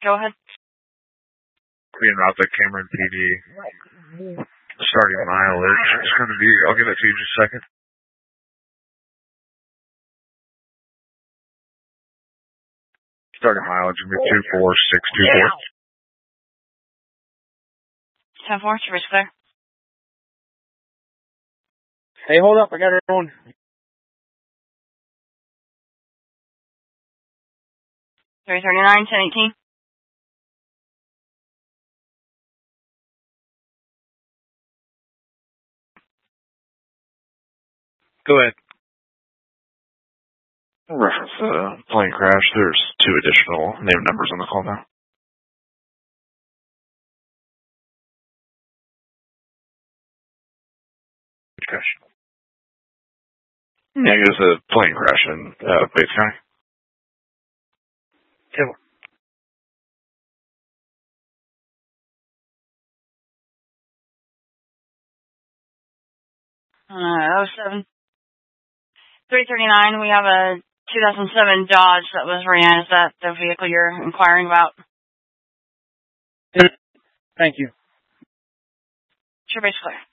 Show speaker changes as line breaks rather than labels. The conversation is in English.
Go ahead.
Being route that Cameron PD. Starting mileage. It's going to be, I'll give it to you just a second. Starting mileage will be 24624.
10-4, service clear.
Hey, hold up. I got her on.
$339, 1018.
Go ahead.
Reference plane crash. There's 2 additional name numbers on the call now. Crash. Yeah, it was a plane crash in Bates County.
Tell
07. 339, we have a 2007 Dodge that was ran. Is that the vehicle you're inquiring about?
Thank you.
Sure, base clear.